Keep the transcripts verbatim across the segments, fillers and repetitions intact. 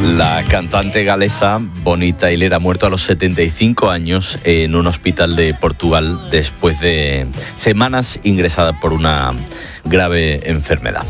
La cantante galesa Bonnie Tyler ha muerto a los setenta y cinco años en un hospital de Portugal después de semanas ingresada por una grave enfermedad.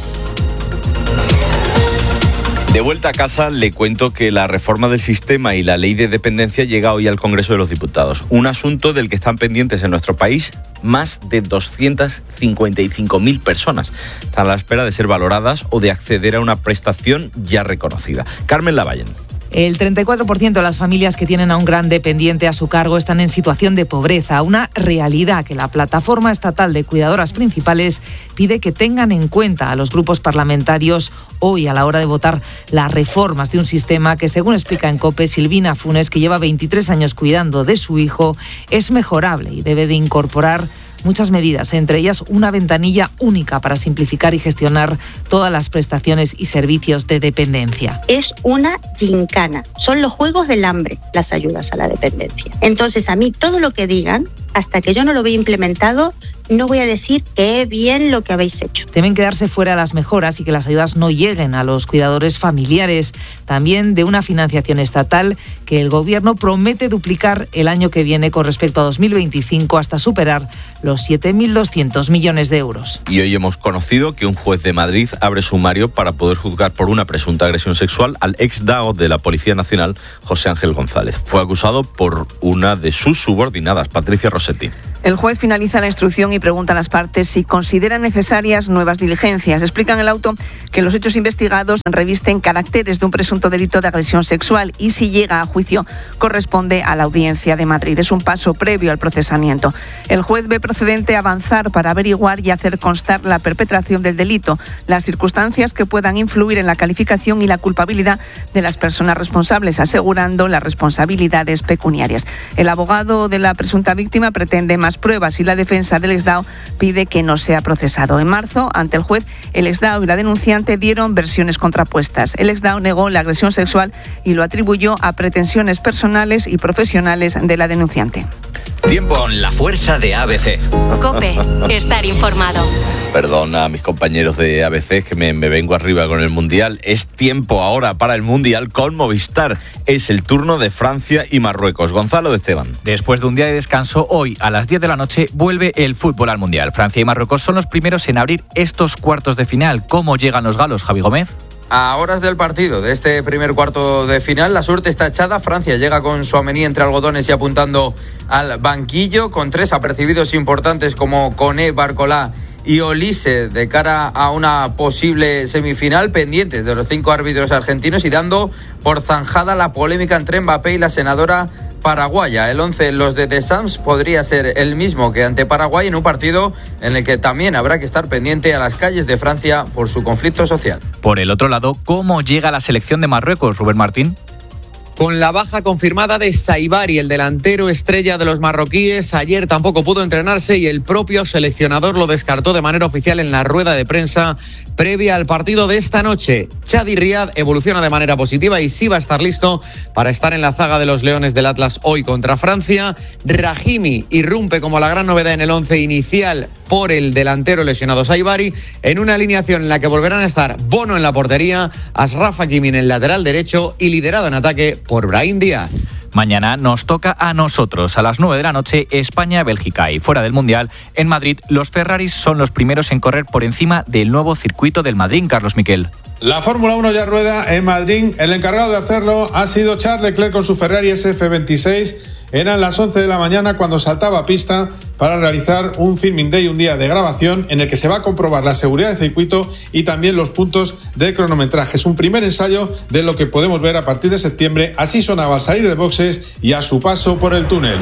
De vuelta a casa, le cuento que la reforma del sistema y la ley de dependencia llega hoy al Congreso de los Diputados. Un asunto del que están pendientes en nuestro país más de doscientas cincuenta y cinco mil personas. Están a la espera de ser valoradas o de acceder a una prestación ya reconocida. Carmen Lavallen. El treinta y cuatro por ciento de las familias que tienen a un gran dependiente a su cargo están en situación de pobreza, una realidad que la Plataforma Estatal de Cuidadoras Principales pide que tengan en cuenta a los grupos parlamentarios hoy a la hora de votar las reformas de un sistema que, según explica en COPE Silvina Funes, que lleva veintitrés años cuidando de su hijo, es mejorable y debe de incorporar muchas medidas, entre ellas una ventanilla única para simplificar y gestionar todas las prestaciones y servicios de dependencia. Es una gincana, son los juegos del hambre las ayudas a la dependencia. Entonces, a mí todo lo que digan, hasta que yo no lo vea implementado, no voy a decir qué bien lo que habéis hecho. Deben quedarse fuera las mejoras y que las ayudas no lleguen a los cuidadores familiares. También de una financiación estatal que el Gobierno promete duplicar el año que viene con respecto a dos mil veinticinco hasta superar los siete mil doscientos millones de euros. Y hoy hemos conocido que un juez de Madrid abre sumario para poder juzgar por una presunta agresión sexual al ex D A O de la Policía Nacional, José Ángel González. Fue acusado por una de sus subordinadas, Patricia Rossetti. El juez finaliza la instrucción y pregunta a las partes si consideran necesarias nuevas diligencias. Explican en el auto que los hechos investigados revisten caracteres de un presunto delito de agresión sexual y si llega a juicio corresponde a la Audiencia de Madrid. Es un paso previo al procesamiento. El juez ve procedente avanzar para averiguar y hacer constar la perpetración del delito, las circunstancias que puedan influir en la calificación y la culpabilidad de las personas responsables, asegurando las responsabilidades pecuniarias. El abogado de la presunta víctima pretende más pruebas y la defensa del ex D A O pide que no sea procesado. En marzo, ante el juez, el ex D A O y la denunciante dieron versiones contrapuestas. El ex D A O negó la agresión sexual y lo atribuyó a pretensiones personales y profesionales de la denunciante. Tiempo con la fuerza de A B C. COPE, estar informado. Perdona a mis compañeros de A B C que me, me vengo arriba con el Mundial. Es tiempo ahora para el Mundial con Movistar. Es el turno de Francia y Marruecos. Gonzalo de Esteban. Después de un día de descanso, hoy a las diez de la noche vuelve el fútbol al Mundial. Francia y Marruecos son los primeros en abrir estos cuartos de final. ¿Cómo llegan los galos, Javi Gómez? A horas del partido de este primer cuarto de final, la suerte está echada. Francia llega con Tchouaméni entre algodones y apuntando al banquillo, con tres apercibidos importantes como Koné, Barcola y Olise de cara a una posible semifinal, pendientes de los cinco árbitros argentinos y dando por zanjada la polémica entre Mbappé y la senadora paraguaya. El once en los de Deschamps podría ser el mismo que ante Paraguay en un partido en el que también habrá que estar pendiente a las calles de Francia por su conflicto social. Por el otro lado, ¿cómo llega la selección de Marruecos, Rubén Martín? Con la baja confirmada de Saibari, el delantero estrella de los marroquíes, ayer tampoco pudo entrenarse y el propio seleccionador lo descartó de manera oficial en la rueda de prensa previa al partido de esta noche. Chadi Riad evoluciona de manera positiva y sí va a estar listo para estar en la zaga de los Leones del Atlas hoy contra Francia. Rahimi irrumpe como la gran novedad en el once inicial por el delantero lesionado Saibari, en una alineación en la que volverán a estar Bono en la portería, Achraf Hakimi en el lateral derecho y liderado en ataque por Brahim Díaz. Mañana nos toca a nosotros, a las nueve de la noche, España-Bélgica. Y fuera del Mundial, en Madrid, los Ferraris son los primeros en correr por encima del nuevo circuito del Madrid, Carlos Miquel. La Fórmula uno ya rueda en Madrid. El encargado de hacerlo ha sido Charles Leclerc con su Ferrari S F veintiséis. Eran las once de la mañana cuando saltaba a pista para realizar un filming day, un día de grabación en el que se va a comprobar la seguridad del circuito y también los puntos de cronometraje. Es un primer ensayo de lo que podemos ver a partir de septiembre. Así sonaba al salir de boxes y a su paso por el túnel.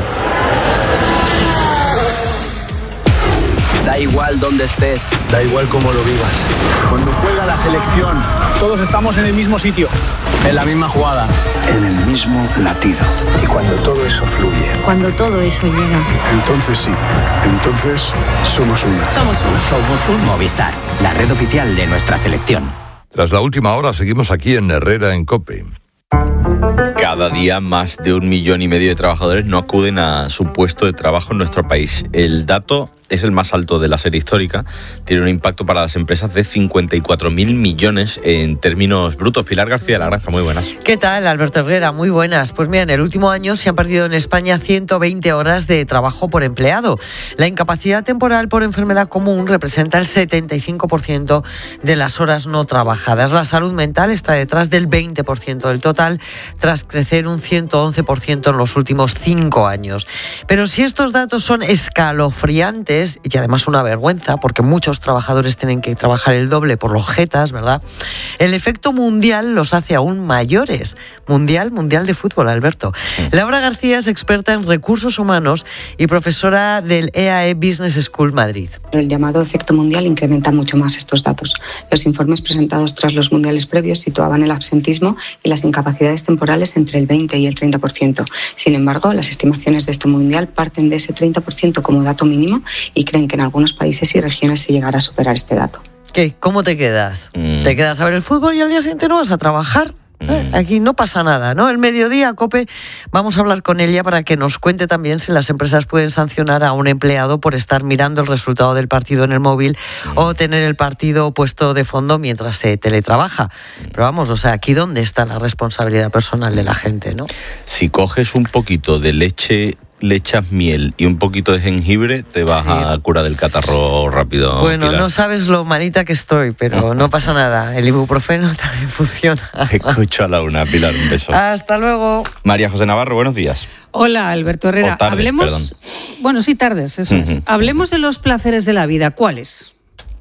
Da igual dónde estés, da igual cómo lo vivas. Cuando juega la selección, todos estamos en el mismo sitio, en la misma jugada, en el mismo latido. Y cuando todo eso fluye, cuando todo eso llega, entonces sí, entonces somos uno. Somos uno. Somos un Movistar, la red oficial de nuestra selección. Tras la última hora seguimos aquí en Herrera en COPE. Cada Cada día más de un millón y medio de trabajadores no acuden a su puesto de trabajo en nuestro país. El dato es el más alto de la serie histórica. Tiene un impacto para las empresas de cincuenta y cuatro mil millones en términos brutos. Pilar García de la Granja, muy buenas. ¿Qué tal, Alberto Herrera? Muy buenas. Pues mira, en el último año se han perdido en España ciento veinte horas de trabajo por empleado. La incapacidad temporal por enfermedad común representa el setenta y cinco por ciento de las horas no trabajadas. La salud mental está detrás del veinte por ciento del total, tras crecer un ciento once por ciento en los últimos cinco años. Pero si estos datos son escalofriantes, y además una vergüenza, porque muchos trabajadores tienen que trabajar el doble por los jetas, ¿verdad? El efecto mundial los hace aún mayores. Mundial, mundial de fútbol, Alberto. Laura García es experta en recursos humanos y profesora del E A E Business School Madrid. El llamado efecto mundial incrementa mucho más estos datos. Los informes presentados tras los mundiales previos situaban el absentismo y las incapacidades temporales entre el veinte y el treinta por ciento. Sin embargo, las estimaciones de este mundial parten de ese treinta por ciento como dato mínimo y creen que en algunos países y regiones se llegará a superar este dato. ¿Qué? ¿Cómo te quedas? Mm. ¿Te quedas a ver el fútbol y al día siguiente no vas a trabajar? ¿Eh? Aquí no pasa nada, ¿no? El mediodía, COPE, vamos a hablar con ella para que nos cuente también si las empresas pueden sancionar a un empleado por estar mirando el resultado del partido en el móvil o tener el partido puesto de fondo mientras se teletrabaja. Pero vamos, o sea, aquí dónde está la responsabilidad personal de la gente, ¿no? Si coges un poquito de leche, le echas miel y un poquito de jengibre, te vas sí. a curar del catarro rápido. Bueno, Pilar. No sabes lo malita que estoy, pero no pasa nada. El ibuprofeno también funciona. Te escucho a la una, Pilar, un beso. Hasta luego. María José Navarro, buenos días. Hola, Alberto Herrera. O tardes, Hablemos, perdón. Bueno, sí, tardes, eso uh-huh. es. Hablemos de los placeres de la vida. ¿Cuáles?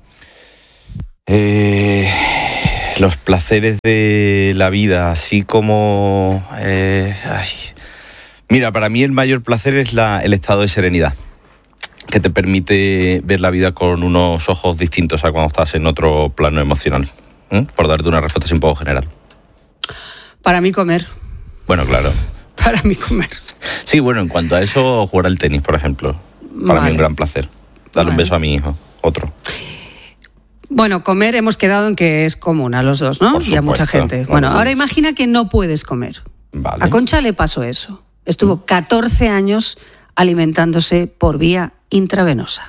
Eh, los placeres de la vida, así como... Eh, ay. Mira, para mí el mayor placer es la, el estado de serenidad, que te permite ver la vida con unos ojos distintos a cuando estás en otro plano emocional. ¿Eh? Por darte una respuesta así un poco general. Para mí comer. Bueno, claro. Para mí comer. Sí, bueno, en cuanto a eso, jugar al tenis, por ejemplo. Para vale. mí un gran placer. Darle vale. un beso a mi hijo, otro. Bueno, comer hemos quedado en que es común a los dos, ¿no? Por supuesto, y a mucha gente. Bueno, ahora imagina que no puedes comer. Vale. A Concha le pasó eso. Estuvo catorce años alimentándose por vía intravenosa.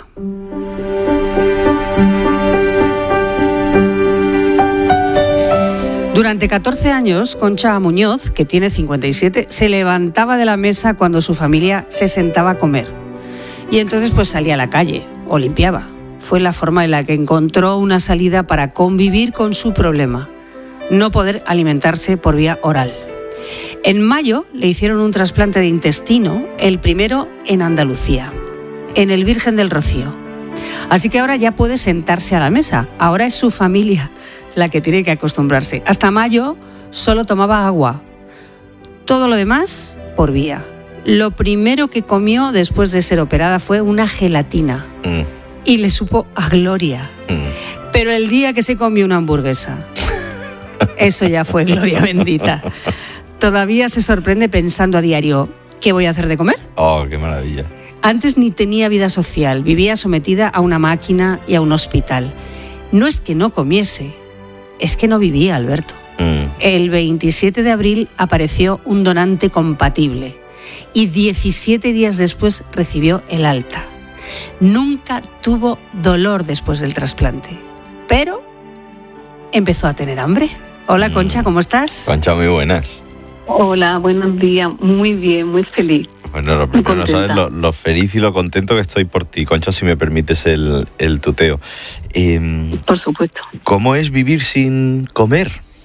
Durante catorce años, Concha Muñoz, que tiene cincuenta y siete, se levantaba de la mesa cuando su familia se sentaba a comer. Y entonces pues salía a la calle o limpiaba. Fue la forma en la que encontró una salida para convivir con su problema: no poder alimentarse por vía oral. En mayo le hicieron un trasplante de intestino, el primero en Andalucía, en el Virgen del Rocío. Así que ahora ya puede sentarse a la mesa. Ahora es su familia la que tiene que acostumbrarse. Hasta mayo solo tomaba agua. Todo lo demás por vía. Lo primero que comió después de ser operada fue una gelatina. Mm. Y le supo a gloria. Mm. Pero el día que se comió una hamburguesa, eso ya fue gloria bendita. Todavía se sorprende pensando a diario, ¿qué voy a hacer de comer? Oh, qué maravilla. Antes ni tenía vida social, vivía sometida a una máquina y a un hospital. No es que no comiese, es que no vivía, Alberto. Mm. El veintisiete de abril apareció un donante compatible y diecisiete días después recibió el alta. Nunca tuvo dolor después del trasplante, pero empezó a tener hambre. Hola, mm. Concha, ¿cómo estás? Concha, muy buenas. Hola, buenos días. Muy bien, muy feliz. Bueno, lo primero no sabes lo, lo feliz y lo contento que estoy por ti, Concha, si me permites el, el tuteo. Eh, por supuesto. ¿Cómo es vivir sin comer?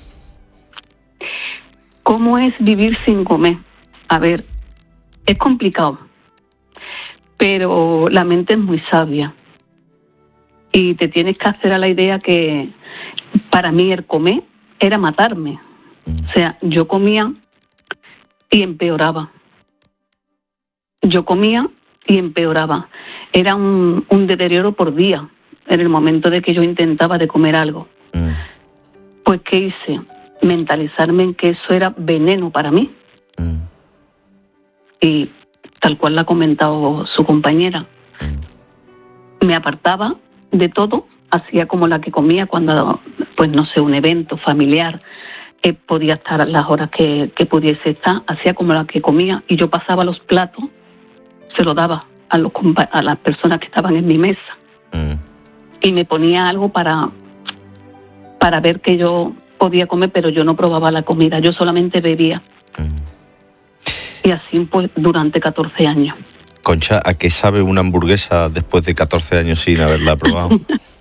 ¿Cómo es vivir sin comer? A ver, es complicado, pero la mente es muy sabia. Y te tienes que hacer a la idea que para mí el comer era matarme. O sea, yo comía y empeoraba. Yo comía y empeoraba. Era un, un deterioro por día en el momento de que yo intentaba de comer algo. Mm. Pues, ¿qué hice? Mentalizarme en que eso era veneno para mí. Mm. Y tal cual la ha comentado su compañera, mm. me apartaba de todo, hacía como la que comía cuando, pues no sé, un evento familiar, eh, podía estar las horas que, que pudiese estar, hacía como la que comía, y yo pasaba los platos, se los daba a, los, a las personas que estaban en mi mesa. Mm. Y me ponía algo para, para ver que yo podía comer, pero yo no probaba la comida, yo solamente bebía. Mm. Y así pues durante catorce años. Concha, ¿a qué sabe una hamburguesa después de catorce años sin haberla probado?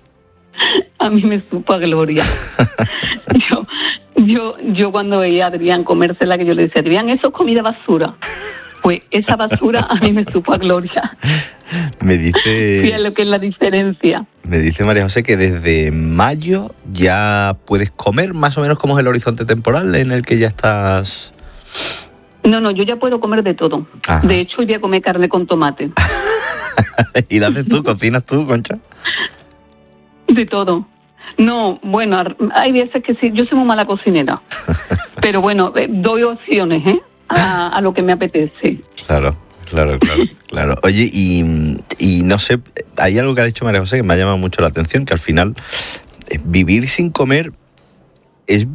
A mí me supo a gloria. yo, yo, yo cuando veía a Adrián comérsela, que yo le decía, Adrián, eso es comida basura. Pues esa basura a mí me supo a gloria. Me dice... Fíjate lo que es la diferencia. Me dice María José que desde mayo ya puedes comer, más o menos, ¿cómo es el horizonte temporal en el que ya estás...? No, no, yo ya puedo comer de todo. Ajá. De hecho, hoy voy a comer carne con tomate. ¿Y la haces tú? ¿Cocinas tú, Concha? De todo. No, bueno, hay veces que sí, yo soy muy mala cocinera. Pero bueno, doy opciones, ¿eh? A, a lo que me apetece. Claro, claro, claro, claro. Oye, y, y no sé, hay algo que ha dicho María José que me ha llamado mucho la atención, que al final vivir sin comer es...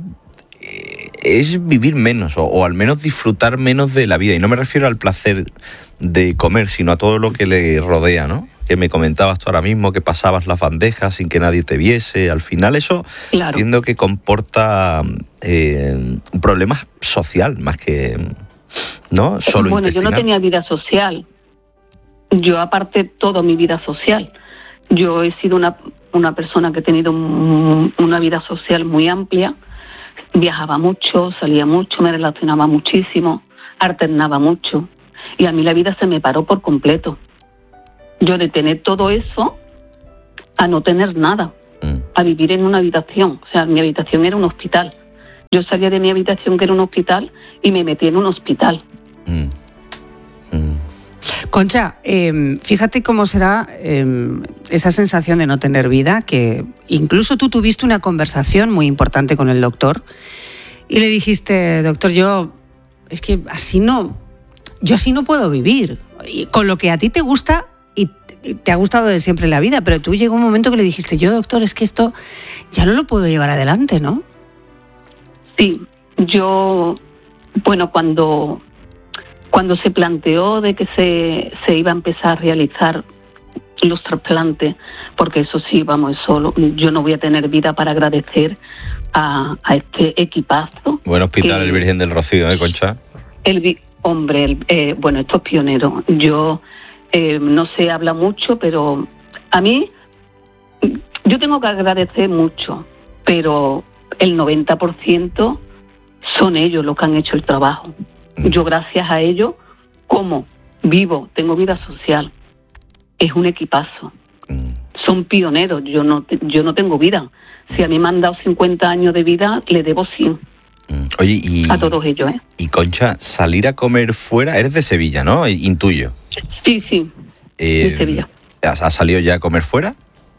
es vivir menos, o, o al menos disfrutar menos de la vida. Y no me refiero al placer de comer, sino a todo lo que le rodea, ¿no? Que me comentabas tú ahora mismo, que pasabas las bandejas sin que nadie te viese. Al final eso claro. Entiendo que comporta eh, un problema social, más que, ¿no? Solo bueno, intestinal. Yo no tenía vida social. Yo aparte toda mi vida social. Yo he sido una, una persona que he tenido un, una vida social muy amplia. Viajaba mucho, salía mucho, me relacionaba muchísimo, alternaba mucho. Y a mí la vida se me paró por completo. Yo de tener todo eso a no tener nada, mm. a vivir en una habitación. O sea, mi habitación era un hospital. Yo salía de mi habitación, que era un hospital, y me metí en un hospital. Mm. Mm. Concha, eh, fíjate cómo será eh, esa sensación de no tener vida, que incluso tú tuviste una conversación muy importante con el doctor y le dijiste, doctor, yo es que así no, yo así no puedo vivir. Y con lo que a ti te gusta y te ha gustado de siempre la vida, pero tú llegó un momento que le dijiste, yo, doctor, es que esto ya no lo puedo llevar adelante, ¿no? Sí, yo, bueno, cuando... Cuando se planteó de que se, se iba a empezar a realizar los trasplantes, porque eso sí, vamos, eso, yo no voy a tener vida para agradecer a, a este equipazo. Buen hospital, el Virgen del Rocío, ¿eh, Concha? El, hombre, el, eh, bueno, esto es pionero. Yo, eh, no se habla mucho, pero a mí, yo tengo que agradecer mucho, pero el noventa por ciento son ellos los que han hecho el trabajo. Yo gracias a ellos, como vivo, tengo vida social, es un equipazo. Son pioneros, yo no yo no tengo vida. Si a mí me han dado cincuenta años de vida, le debo cien. Oye, y... A todos ellos, ¿eh? Y Concha, salir a comer fuera, eres de Sevilla, ¿no? Intuyo. Sí, sí, eh, de Sevilla. ¿Has, has salido ya a comer fuera?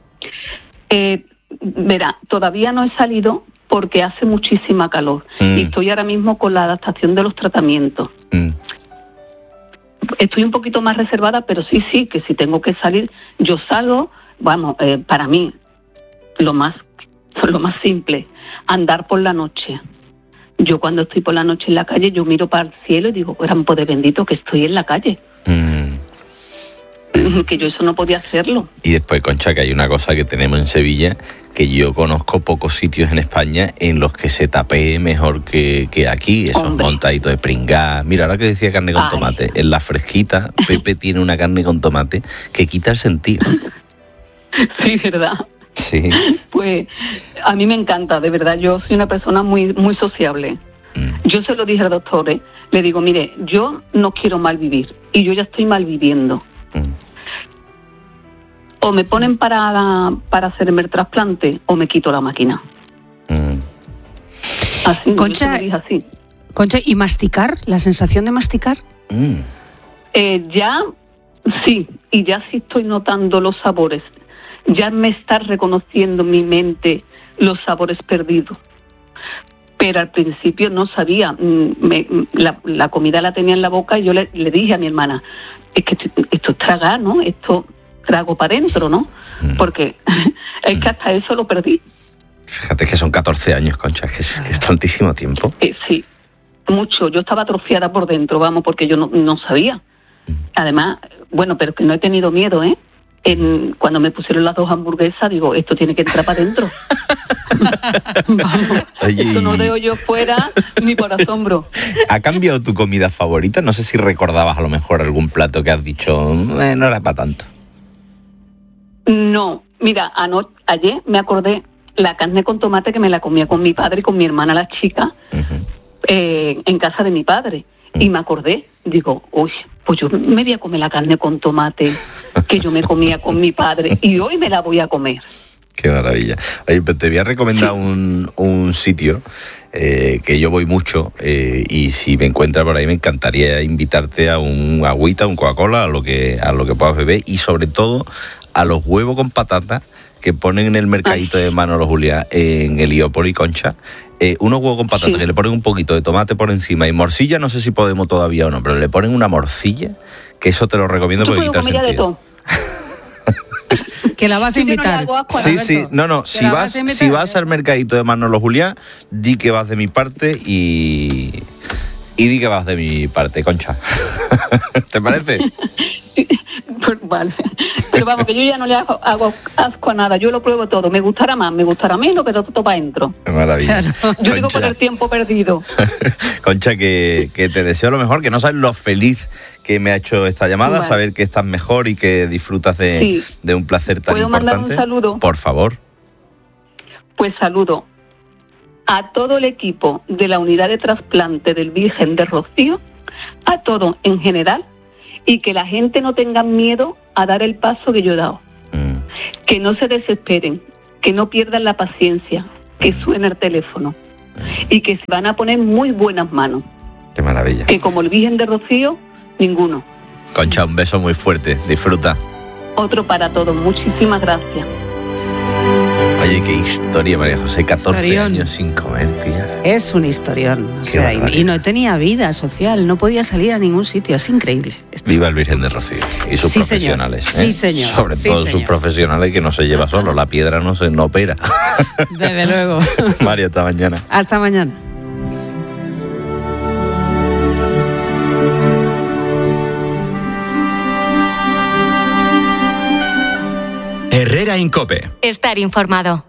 Eh, verá, todavía no he salido... porque hace muchísima calor. Mm. Y estoy ahora mismo con la adaptación de los tratamientos. Mm. Estoy un poquito más reservada, pero sí, sí, que si tengo que salir, yo salgo, vamos, eh, para mí, lo más, lo más simple, andar por la noche. Yo cuando estoy por la noche en la calle, yo miro para el cielo y digo, gran poder bendito que estoy en la calle. Mm. Que yo eso no podía hacerlo. Y después, Concha, que hay una cosa que tenemos en Sevilla, que yo conozco pocos sitios en España en los que se tapee mejor que, que aquí, esos Hombre. montaditos de pringá. Mira, ahora que decía carne con Ay. tomate, en la fresquita, Pepe tiene una carne con tomate que quita el sentido. Sí, ¿verdad? Sí. Pues a mí me encanta, de verdad, yo soy una persona muy, muy sociable. Mm. Yo se lo dije al doctor, ¿eh? Le digo, mire, yo no quiero mal vivir y yo ya estoy mal viviendo. O me ponen para, para hacerme el trasplante o me quito la máquina. Mm. Así, Concha, yo así. Concha, ¿y masticar? ¿La sensación de masticar? Mm. Eh, ya, sí, y ya sí estoy notando los sabores. Ya me está reconociendo mi mente los sabores perdidos. Pero al principio no sabía. Me, la, la comida la tenía en la boca y yo le, le dije a mi hermana, es que esto, esto es tragar, ¿no? Esto... trago para adentro, ¿no? Mm. Porque es que hasta eso lo perdí. Fíjate que son catorce años, Concha, que es, que es tantísimo tiempo. Eh, sí, mucho. Yo estaba atrofiada por dentro, vamos, porque yo no, no sabía. Además, bueno, pero que no he tenido miedo, ¿eh? En, cuando me pusieron las dos hamburguesas, digo, esto tiene que entrar para adentro. Vamos, esto no veo yo fuera ni por asombro. ¿Ha cambiado tu comida favorita? No sé si recordabas a lo mejor algún plato que has dicho, eh, no era para tanto. No, mira, ano- ayer me acordé la carne con tomate que me la comía con mi padre y con mi hermana la chica, uh-huh. eh, en casa de mi padre. Y me acordé, digo, uy, pues yo me voy a comer la carne con tomate que yo me comía con mi padre y hoy me la voy a comer. Qué maravilla. Oye, pues te voy a recomendar un, un sitio eh, que yo voy mucho eh, y si me encuentras por ahí me encantaría invitarte a un agüita, un Coca-Cola, a lo que, a lo que puedas beber y sobre todo a los huevos con patata que ponen en el mercadito de Manolo Juliá en Heliópolis, Concha. Eh, unos huevos con patata sí. que le ponen un poquito de tomate por encima y morcilla, no sé si podemos todavía o no, pero le ponen una morcilla, que eso te lo recomiendo porque quita el sentido. Que la vas a invitar. Sí, sí, no, no, si vas, si vas al mercadito de Manolo Juliá, di que vas de mi parte y, y di que vas de mi parte, Concha. ¿Te parece? Pues vale. Pero vamos, que yo ya no le hago, hago asco a nada, yo lo pruebo todo, me gustará más, me gustará menos, pero todo para adentro. Qué maravilla. Claro. Yo Concha, digo por el tiempo perdido. Concha, que, que te deseo lo mejor, que no sabes lo feliz que me ha hecho esta llamada, vale. saber que estás mejor y que disfrutas de, sí. de un placer tan ¿Puedo importante. ¿Puedo mandar un saludo? Por favor. Pues saludo a todo el equipo de la unidad de trasplante del Virgen de Rocío, a todo en general, y que la gente no tenga miedo a dar el paso que yo he dado. Mm. Que no se desesperen, que no pierdan la paciencia, que mm. suene el teléfono mm. y que se van a poner muy buenas manos. Qué maravilla. Que como el Virgen de Rocío, ninguno. Concha, un beso muy fuerte, disfruta. Otro para todos, muchísimas gracias. Oye, qué historia, María José, catorce Historión. años sin comer, tía. Es un historión. O sea, y, y no tenía vida social, no podía salir a ningún sitio, es increíble. Viva el Virgen de Rocío y sus sí, profesionales. Señor. ¿eh? Sí, señor. Sobre sí, todo señor. sus profesionales que no se lleva solo, la piedra no se no opera. Desde luego. María, hasta mañana. Hasta mañana. Herrera Incope. Estar informado.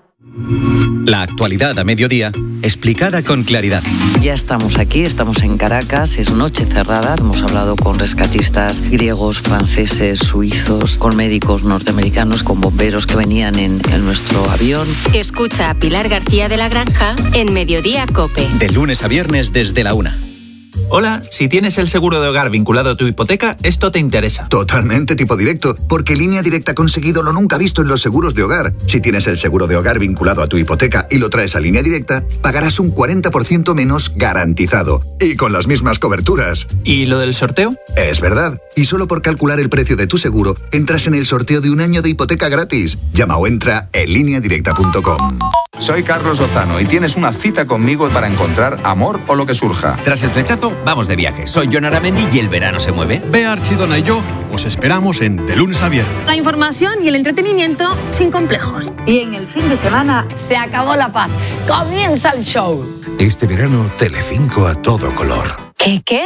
La actualidad a mediodía, explicada con claridad. Ya estamos aquí, estamos en Caracas, es noche cerrada. Hemos hablado con rescatistas griegos, franceses, suizos, con médicos norteamericanos, con bomberos que venían en, en nuestro avión. Escucha a Pilar García de la Granja en Mediodía Cope. De lunes a viernes desde la una. Hola, si tienes el seguro de hogar vinculado a tu hipoteca, esto te interesa. Totalmente tipo directo, porque Línea Directa ha conseguido lo nunca visto en los seguros de hogar. Si tienes el seguro de hogar vinculado a tu hipoteca y lo traes a Línea Directa, pagarás un cuarenta por ciento menos garantizado. Y con las mismas coberturas. ¿Y lo del sorteo? Es verdad. Y solo por calcular el precio de tu seguro, entras en el sorteo de un año de hipoteca gratis. Llama o entra en línea directa punto com. Soy Carlos Lozano y tienes una cita conmigo para encontrar amor o lo que surja. Tras el flechazo, vamos de viaje. Soy Jon Aramendi y el verano se mueve. Bea Archidona y yo os esperamos en De Lunes a Viernes. La información y el entretenimiento sin complejos. Y en el fin de semana se acabó la paz. Comienza el show. Este verano, Telecinco a todo color. ¿Qué, qué?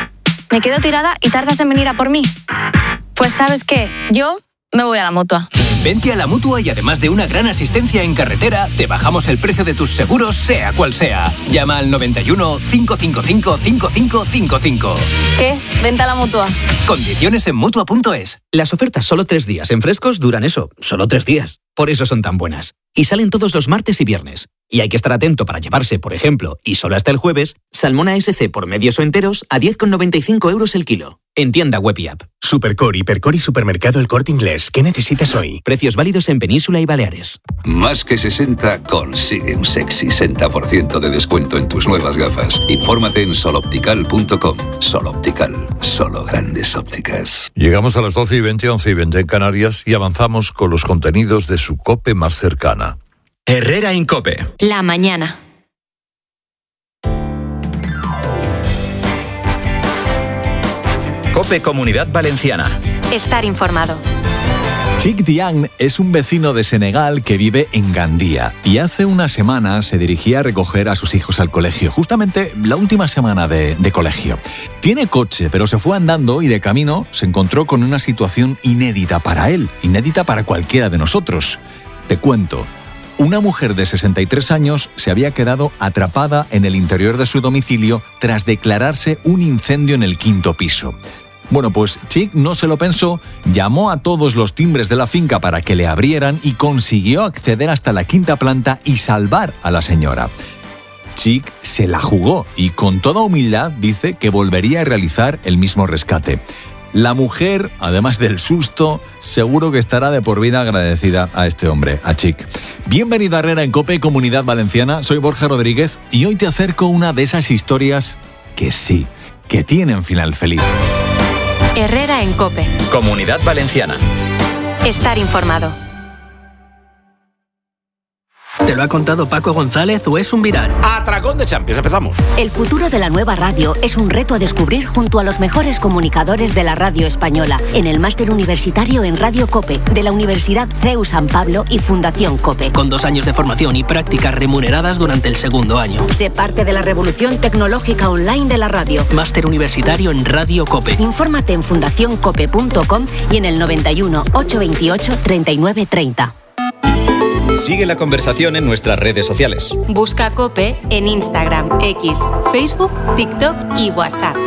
Me quedo tirada y tardas en venir a por mí. Pues ¿sabes qué? Yo me voy a la Mutua. Vente a la Mutua y además de una gran asistencia en carretera, te bajamos el precio de tus seguros, sea cual sea. Llama al noventa y uno, cinco cinco cinco, cinco cinco cinco cinco. ¿Qué? Vente a la Mutua. Condiciones en Mutua punto es. Las ofertas solo tres días en Frescos duran eso, solo tres días. Por eso son tan buenas. Y salen todos los martes y viernes. Y hay que estar atento para llevarse, por ejemplo, y solo hasta el jueves, salmón A S C por medios o enteros a diez con noventa y cinco euros el kilo. En tienda web y app. Supercor, Hipercor y Supermercado El Corte Inglés. ¿Qué necesitas hoy? Precios válidos en Península y Baleares. Más que sesenta, consigue un sexy sesenta por ciento de descuento en tus nuevas gafas. Infórmate en sol optical punto com. Sol Optical, solo grandes ópticas. Llegamos a las doce y veinte, once y veinte en Canarias y avanzamos con los contenidos de su COPE más cercana. Herrera Incope. La mañana. COPE Comunidad Valenciana. Estar informado. Cheikh Diagne es un vecino de Senegal que vive en Gandía y hace una semana se dirigía a recoger a sus hijos al colegio, justamente la última semana de, de colegio. Tiene coche, pero se fue andando y de camino se encontró con una situación inédita para él, inédita para cualquiera de nosotros. Te cuento. Una mujer de sesenta y tres años se había quedado atrapada en el interior de su domicilio tras declararse un incendio en el quinto piso. Bueno, pues Cheikh no se lo pensó, llamó a todos los timbres de la finca para que le abrieran y consiguió acceder hasta la quinta planta y salvar a la señora. Cheikh se la jugó y con toda humildad dice que volvería a realizar el mismo rescate. La mujer, además del susto, seguro que estará de por vida agradecida a este hombre, a Cheikh. Bienvenido a Herrera en COPE, Comunidad Valenciana. Soy Borja Rodríguez y hoy te acerco una de esas historias que sí, que tienen final feliz. Herrera en COPE. Comunidad Valenciana. Estar informado. ¿Te lo ha contado Paco González o es un viral? Atracón de Champions, empezamos. El futuro de la nueva radio es un reto a descubrir junto a los mejores comunicadores de la radio española en el máster universitario en Radio COPE de la Universidad C E U San Pablo y Fundación COPE. Con dos años de formación y prácticas remuneradas durante el segundo año. Sé parte de la revolución tecnológica online de la radio. Máster universitario en Radio COPE. Infórmate en fundación cope punto com y en el noventa y uno, ochocientos veintiocho, treinta y nueve treinta. Sigue la conversación en nuestras redes sociales. Busca COPE en Instagram, X, Facebook, TikTok y WhatsApp.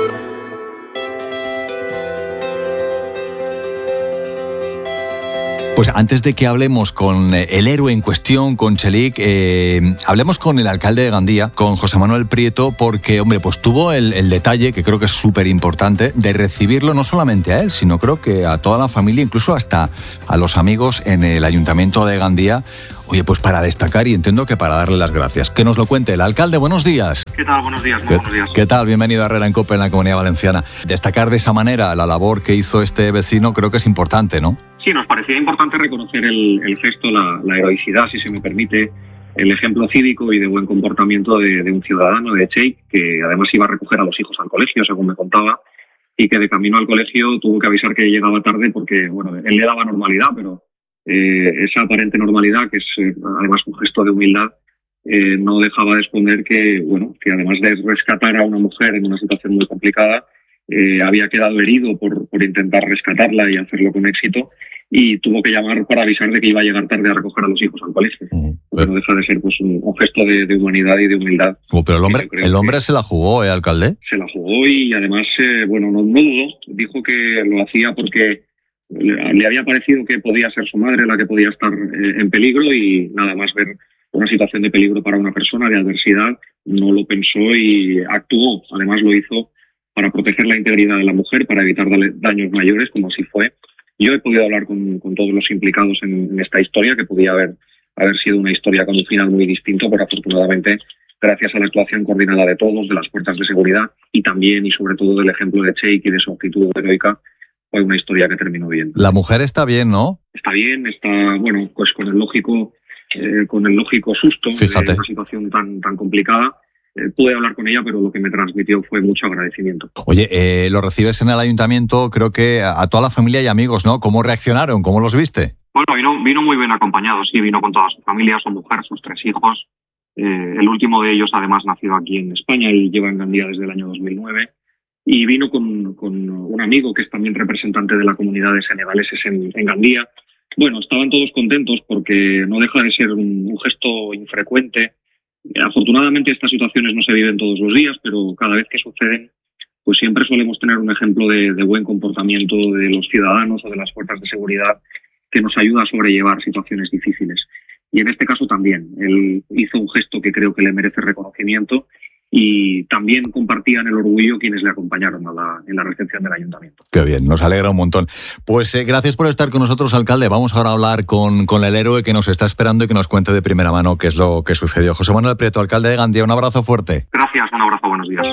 Pues antes de que hablemos con el héroe en cuestión, con Cheikh, eh, hablemos con el alcalde de Gandía, con José Manuel Prieto, porque, hombre, pues tuvo el, el detalle, que creo que es súper importante, de recibirlo no solamente a él, sino creo que a toda la familia, incluso hasta a los amigos en el Ayuntamiento de Gandía. Oye, pues para destacar y entiendo que para darle las gracias. Que nos lo cuente el alcalde. Buenos días. ¿Qué tal? Buenos días. Muy ¿Qué, buenos días. ¿Qué tal? Bienvenido a Herrera en COPE en la Comunidad Valenciana. Destacar de esa manera la labor que hizo este vecino creo que es importante, ¿no? Sí, nos parecía importante reconocer el, el gesto, la, la heroicidad, si se me permite, el ejemplo cívico y de buen comportamiento de, de un ciudadano, de Cheikh, que además iba a recoger a los hijos al colegio, según me contaba, y que de camino al colegio tuvo que avisar que llegaba tarde porque, bueno, él le daba normalidad, pero eh, esa aparente normalidad, que es eh, además un gesto de humildad, eh, no dejaba de esconder que, bueno, que además de rescatar a una mujer en una situación muy complicada, eh, había quedado herido por, por intentar rescatarla y hacerlo con éxito, y tuvo que llamar para avisar de que iba a llegar tarde a recoger a los hijos al colegio. Uh, pero no deja de ser pues un, un gesto de, de humanidad y de humildad. Uh, pero el hombre, el hombre se la jugó, ¿eh, alcalde? Se la jugó y además, eh, bueno, no, no dudó. Dijo que lo hacía porque le, le había parecido que podía ser su madre la que podía estar eh, en peligro, y nada más ver una situación de peligro para una persona, de adversidad, no lo pensó y actuó. Además lo hizo para proteger la integridad de la mujer, para evitar daños mayores, como así fue. Yo he podido hablar con, con todos los implicados en, en esta historia, que podía haber, haber sido una historia con un final muy distinto, pero afortunadamente, gracias a la actuación coordinada de todos, de las fuerzas de seguridad, y también y sobre todo del ejemplo de Cheikh y de su actitud heroica, fue una historia que terminó bien. La mujer está bien, ¿no? Está bien, está, bueno, pues con el lógico, eh, con el lógico susto. Fíjate. De una situación tan, tan complicada. Eh, pude hablar con ella, pero lo que me transmitió fue mucho agradecimiento. Oye, eh, lo recibes en el ayuntamiento, creo que a toda la familia y amigos, ¿no? ¿Cómo reaccionaron? ¿Cómo los viste? Bueno, vino, vino muy bien acompañado, sí, vino con toda su familia, su mujer, sus tres hijos. Eh, el último de ellos, además, nacido aquí en España y lleva en Gandía desde el año dos mil nueve. Y vino con, con un amigo que es también representante de la comunidad de senegaleses en, en Gandía. Bueno, estaban todos contentos porque no deja de ser un, un gesto infrecuente. Afortunadamente estas situaciones no se viven todos los días, pero cada vez que suceden, pues siempre solemos tener un ejemplo de, de buen comportamiento de los ciudadanos o de las fuerzas de seguridad que nos ayuda a sobrellevar situaciones difíciles. Y en este caso también, él hizo un gesto que creo que le merece reconocimiento, y también compartían el orgullo quienes le acompañaron a la, en la recepción del ayuntamiento. Qué bien, nos alegra un montón. Pues eh, gracias por estar con nosotros, alcalde. Vamos ahora a hablar con, con el héroe que nos está esperando y que nos cuente de primera mano qué es lo que sucedió. José Manuel Prieto, alcalde de Gandía, un abrazo fuerte. Gracias, un abrazo, buenos días.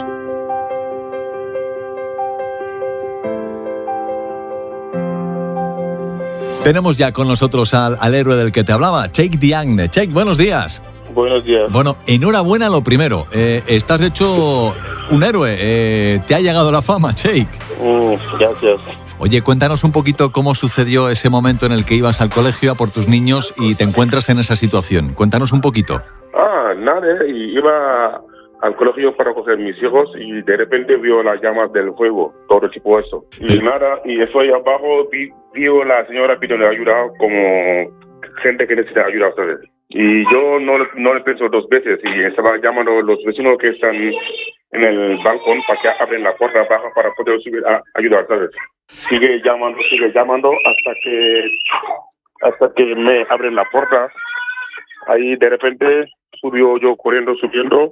Tenemos ya con nosotros al, al héroe del que te hablaba, Cheikh Diagne. Cheikh, buenos días. Buenos días. Bueno, enhorabuena lo primero. Eh, estás hecho un héroe. Eh, te ha llegado la fama, Cheikh. Mm, gracias. Oye, cuéntanos un poquito cómo sucedió ese momento en el que ibas al colegio a por tus niños y te encuentras en esa situación. Cuéntanos un poquito. Ah, nada, y iba al colegio para coger mis hijos y de repente vio las llamas del fuego, todo tipo de eso. Y Pero... nada, y estoy abajo, vi, vio la señora pidiendo ayuda como gente que necesita ayuda, ¿sabes? Y yo no, no le pienso dos veces y estaba llamando a los vecinos que están en el balcón para que abren la puerta baja para poder subir a ayudar, ¿sabes? Sigue llamando, sigue llamando hasta que hasta que me abren la puerta. Ahí de repente subió yo corriendo, subiendo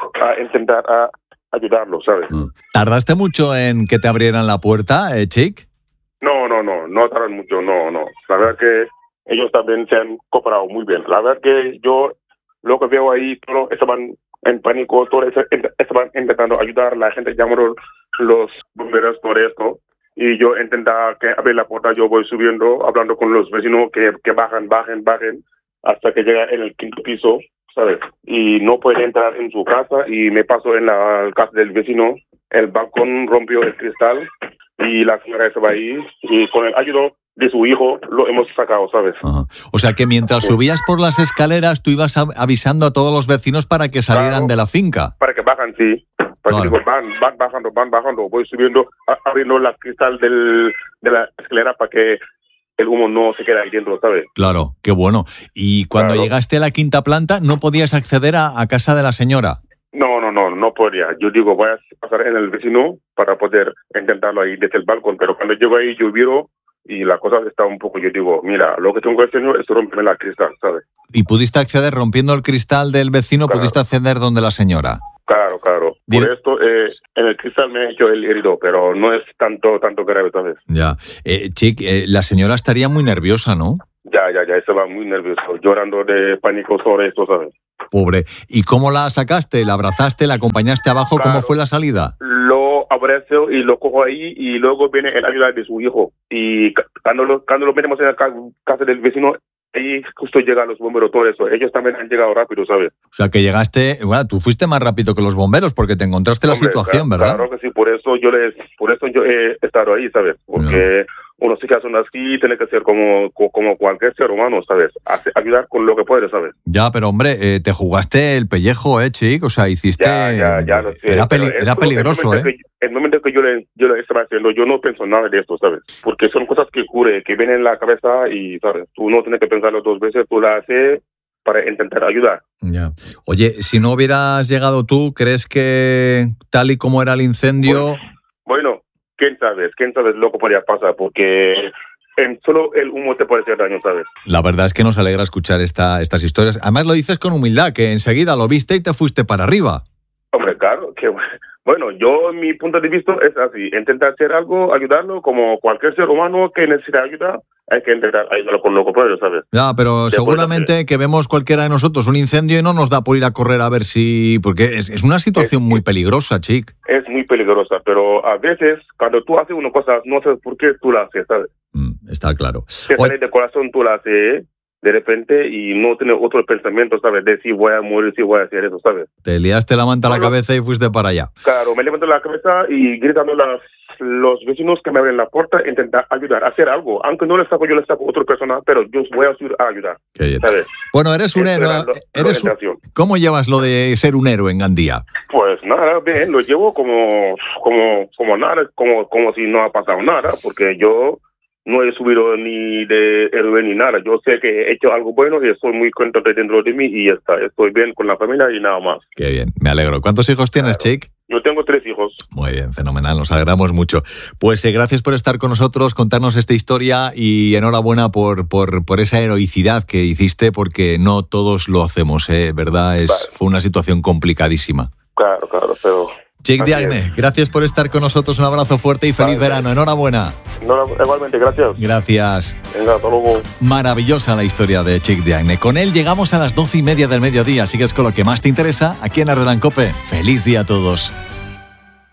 a intentar a ayudarlo, ¿sabes? ¿Tardaste mucho en que te abrieran la puerta, eh, Chick? No, no, no, no tardan mucho, no, no. La verdad que ellos también se han cooperado muy bien. La verdad que yo lo que veo ahí, todos estaban en pánico, todos estaban intentando ayudar, la gente llamaron los bomberos por esto. Y yo intentaba que abrir la puerta, yo voy subiendo, hablando con los vecinos que, que bajan, bajen, bajen, hasta que llega en el quinto piso, ¿sabes? Y no puede entrar en su casa y me paso en la casa del vecino. El balcón rompió el cristal y la señora estaba ahí y con el ayudo de su hijo lo hemos sacado, ¿sabes? Ajá. O sea que mientras sí. subías por las escaleras tú ibas avisando a todos los vecinos para que salieran claro, de la finca. Para que bajan, sí. Para claro. que digo, van, van bajando, van bajando. Voy subiendo, abriendo la cristal del, de la escalera para que el humo no se quede ahí dentro, ¿sabes? Claro, qué bueno. Y cuando claro. llegaste a la quinta planta, ¿no podías acceder a, a casa de la señora? No, no, no, no podía. Yo digo, voy a pasar en el vecino para poder intentarlo ahí desde el balcón. Pero cuando llego ahí, yo viro y la cosa está un poco, yo digo, mira, lo que tengo que hacer es romperme la cristal, ¿sabes? ¿Y pudiste acceder, rompiendo el cristal del vecino, claro. pudiste acceder donde la señora? Claro, claro. Por Dime. esto, eh, en el cristal me he hecho el herido, pero no es tanto tanto grave, ¿sabes? Ya. Eh, Chick, eh, la señora estaría muy nerviosa, ¿no? Ya, ya, ya, estaba muy nervioso, llorando de pánico sobre esto, ¿sabes? Pobre. ¿Y cómo la sacaste? ¿La abrazaste? ¿La acompañaste abajo? Claro. ¿Cómo fue la salida? Lo abrazo y lo cojo ahí y luego viene el ayuda de su hijo. Y cuando lo, cuando lo metemos en la casa del vecino, ahí justo llegan los bomberos, todo eso. Ellos también han llegado rápido, ¿sabes? O sea, que llegaste, bueno, tú fuiste más rápido que los bomberos porque te encontraste Hombre, la situación, claro, ¿verdad? Claro que sí, por eso yo les, por eso yo he estado ahí, ¿sabes? Porque no. uno sí que son así, tiene que ser como, como cualquier ser humano, ¿sabes? Hace, ayudar con lo que puede, ¿sabes? Ya, pero hombre, eh, te jugaste el pellejo, ¿eh, Chick? O sea, hiciste... Ya, ya, ya lo sé. Era, peli era peligroso, el ¿eh? Que, el momento que yo le, yo le estaba haciendo, yo no pienso nada de esto, ¿sabes? Porque son cosas que ocurren, que vienen en la cabeza y, ¿sabes? Tú no tienes que pensarlo dos veces, tú la haces para intentar ayudar. Ya. Oye, si no hubieras llegado tú, ¿crees que tal y como era el incendio... Bueno, bueno quién sabe, quién sabe lo que podría pasar, porque... En solo el humo te puede hacer daño, ¿sabes? La verdad es que nos alegra escuchar esta, estas historias. Además lo dices con humildad, que enseguida lo viste y te fuiste para arriba. Hombre, claro, que bueno, yo mi punto de vista es así, intentar hacer algo, ayudarlo, como cualquier ser humano que necesita ayuda, hay que intentar ayudarlo con lo que puede, ¿sabes? Ya, pero Después seguramente de... que vemos cualquiera de nosotros un incendio y no nos da por ir a correr a ver si... Porque es, es una situación es, muy peligrosa, Chick. Es muy peligrosa, pero a veces cuando tú haces una cosa, no sabes por qué tú la haces, ¿sabes? Mm, está claro. Que sale de corazón, tú la haces de repente y no tienes otro pensamiento, ¿sabes? De si voy a morir, si voy a hacer eso, ¿sabes? Te liaste la manta a la cabeza y fuiste para allá. Claro, me levanto la cabeza y gritando las, los vecinos que me abren la puerta, intentar ayudar, hacer algo. Aunque no les saco, yo les saco a otra persona, pero yo voy a subir a ayudar. Qué bien. ¿Sabes? Bueno, eres un héroe. Eres un... ¿Cómo llevas lo de ser un héroe en Gandía? Pues nada, bien, lo llevo como, como, como nada, como, como si no ha pasado nada, porque yo... no he subido ni de héroe ni nada. Yo sé que he hecho algo bueno y estoy muy contento dentro de mí y ya está. Estoy bien con la familia y nada más. Qué bien, me alegro. ¿Cuántos hijos tienes, claro. Chick? Yo tengo tres hijos. Muy bien, fenomenal, nos alegramos mucho. Pues eh, gracias por estar con nosotros, contarnos esta historia y enhorabuena por, por, por esa heroicidad que hiciste, porque no todos lo hacemos, ¿eh? ¿Verdad? Es, vale. Fue una situación complicadísima. Claro, claro, pero... Chick Diagne, gracias por estar con nosotros, un abrazo fuerte y feliz vale. verano, enhorabuena. No, igualmente, gracias. Gracias. Venga, hasta luego. Maravillosa la historia de Chick Diagne. Con él llegamos a las doce y media del mediodía, sigues con lo que más te interesa aquí en Herrera en COPE. Feliz día a todos.